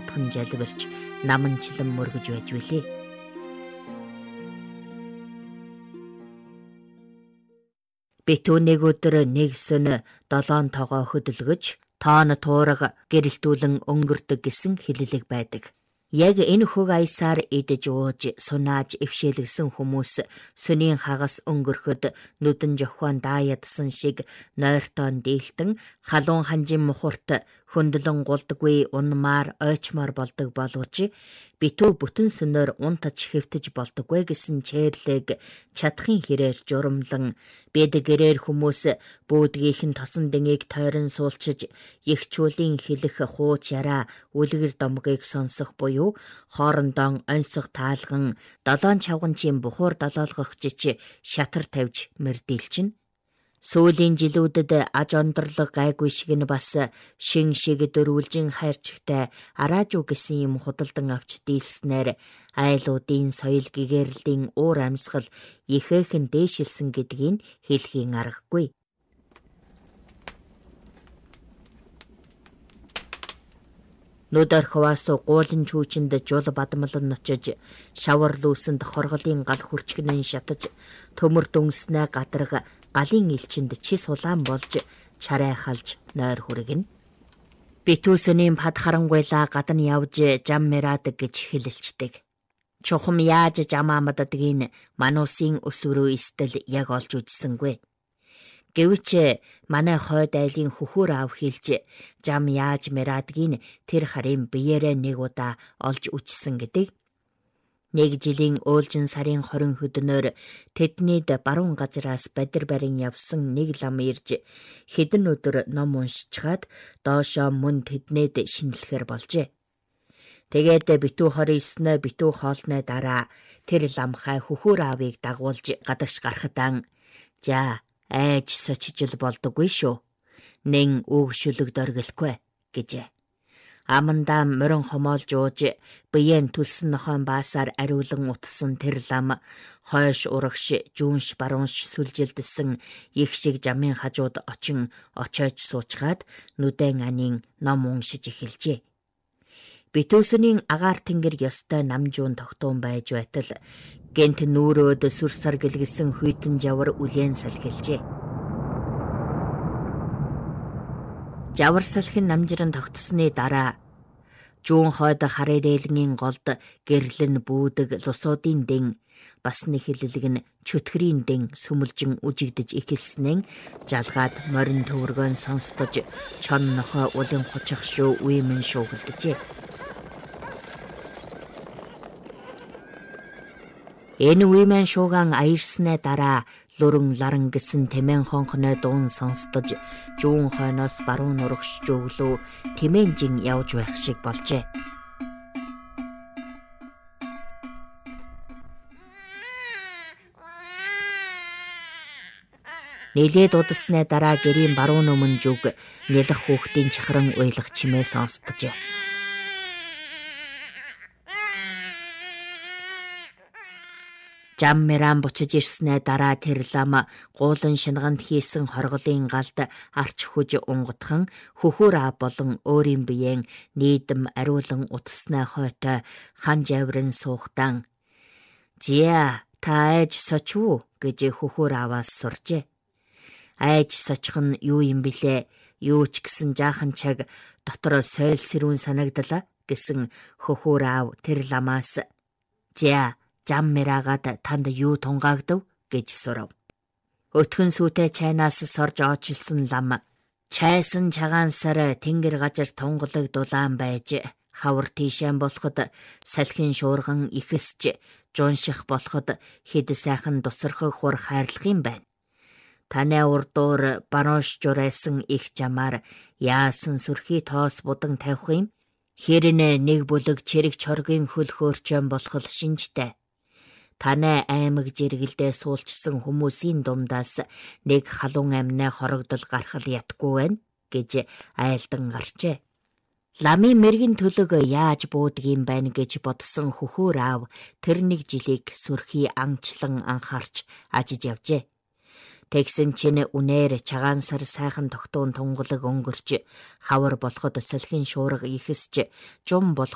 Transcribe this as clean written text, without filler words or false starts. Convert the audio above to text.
хатхан жалбирч наманчлан мөргөж байж билээ. Битүү нэг өдөр нэг сөн 7 тоогоо хөдөлгөж тоон туурга гэрэлтүүлэн өнгөрдөг гэсэн хэллэг байдаг. Яг энэ хөг аясаар идэж ууж сунааж эвшээлгсэн хүмүүс сүнийн хагас өнгөрөхөд нүдэн жохион даядсан шиг нойртоон дийлтэн халуун ханжин мухарт хөндлөн гулдаггүй унмаар ойчмоор болдог боловч битүү бүтэн сүнээр унтаж хэвтэж болдоггүй гэсэн чэрлэг чадахын хэрээр журамлан бид гэрээр хүмүүс бүүдгийнхэн тосон дэнгийг тойрон суулчиж ягчуулын хэлэх хууч яраа үлгэр домгийг сонсох буюу хоорондоо онцох таалган 7 чавганчийн бухуур долоолгох жич шатар тавьж мэрдэлчин. Сүүлийн жилүүдэд аж ондөрлог гайгүй шиг нь бас шин шиг дөрвөлжин хайрчигтай араажуу гэсэн юм худалдан авч дийлснээр айлуудын соёл гэгэрлийн уур амьсгал ихээхэн дээшилсэн гэдгийг хэлхийн аргагүй. Нүдэр хаваас гуулын чүүчинд жул бадмалан очиж шавар лүүсэнд хорголын гал хүрчгнэн шатаж төмөр дүнснээ гадарга галын элчинд чи сулаан болж чарай халж нойр хүргэн. Битүүсний пад харангуйлаа гадна явж жам мэраадаг гэж хэлэлцдэг. Чухам яаж жам амаддгийг мануусын өсвөрөө истэл яг олж үзсэнгүй. Гэвч манай хойд айлын хөхөр аав хэлж жам яаж мэраадаг тэр харин биеэрээ нэг удаа олж үзсэн гэдэг. Нэг жилийн өөлжин сарын 20 хөдөнөөр тэднийд баруун газраас бадир барин явсан нэг лам ирж хэдэн өдөр ном уншичаад доошоо мөн тэднийд шинэлэхэр болжээ. Тэгээд битүү 29-ны битүү хоолны дараа тэр ламхай хөхөр аавыг дагуулж гадагш гарахтан "За, айж сочижл болдоггүй шүү. Нэн өгшөлөг дөргөлгүй" гэжээ. Амандаа морин хомоолж ууж биеэн түлсэн нохойн баасаар ариулан утсан тэр лам хойш урагш жүүнш баруунш сүлжилдсэн их шиг жамын хажууд очойч суучгаад нүдэн анийн ном уншиж эхэлжээ. Битүүсний агаар тэнгэр ёстой намжуун тогтуун байж байтал гэнт нүүрөөд сүр сар гэлгэлсэн хүйтэн жавар үлэн салхилжээ. Жавар салхин намжиран тогтсны дараа жуун хойд харээрэлгийн голд гэрлэн бүүдэг лусуудын дэн бас нэг хэллэг нь чөтгөрийн дэн сүмэлжин үжигдэж эхэлснэн жалгаад морин төвөргөн сонстож чон нохой улын хучих шүү үемэн шуугилдэжээ. Энэ үемэн шуугаан аярсны дараа луран ларан гэсэн тэмэн хонхны дуун сонстож жуун хойноос баруун урагш жөглөө тэмэнжин явж байх шиг болжээ. Нэлээд удасны дараа гэрийн баруун өмнө зүг нялх хүүхдийн чахран уйлах чимээ сонсдожээ. Жам мэран бучиж ирснэ дараа тэр лам гуулан шинганд хийсэн хорголын галд арч хүж унгатхан хөхөр аав болон өөрийн биеэн нийдэм ариулан утаснаа хойтой хан жаврын суухтан "Зя, та айж сочвуу" гэж хөхөр ааваас суржээ. Айж сочих нь юу юм бэлээ? Юу ч гэсэн жаахан чаг дотор соёл сэрүүн санагдлаа гэсэн хөхөр аав тэр ламаас "Зя, жам мэраагаад танд юу тунгаагдав" гэж сурав. Өтгөн сүйтэй чайнаас сорж очилсон лам чайсан чагаансаар тэнгэр гажир тунгалаг дулаан байж хавар тийшэн болоход салхин шуурган ихсж жунших болоход хэд сайхан тусархаг хур хайрлах юм байна. Таны урдуур баруунш журайсан их жамаар яасан сүрхий тоос будан тавих юм? Хэрнэ нэг бүлэг чирэг чоргийн хөл хөөрчөн болох шинжтэй. Таны аймаг жиргэлдээ суулчсан хүмүүсийн дундаас нэг халуун амнаа хорогдол гарах ятгүй байна гэж айлдан гарчээ. Ламын мэргийн төлөг яаж буудаг юм байна гэж бодсон хөхөр аав тэр нэг жилийг сүрхий анчлан анхаарч ажиж явжээ. Тэгсэн чинь үнээр чагаансар сайхан тогтуун тунгалаг өнгөрч хавар болоход салхин шуурга ихсж жум болох